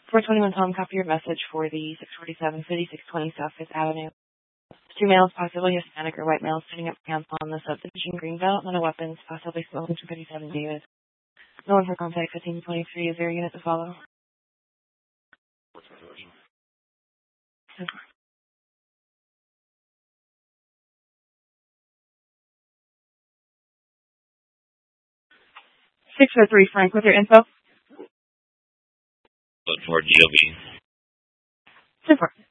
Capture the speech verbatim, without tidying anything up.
four twenty-one Tom, copy your message for the six forty-seven fifty-six twenty South Fifth Avenue. Two males, possibly Hispanic or white males, sitting up camp on the subdivision Greenbelt, none of weapons, possibly smoking two fifty-seven Davis. No one for contact fifteen twenty-three. Is there a unit to follow? six oh three Frank, with your info? But for G O B. Super.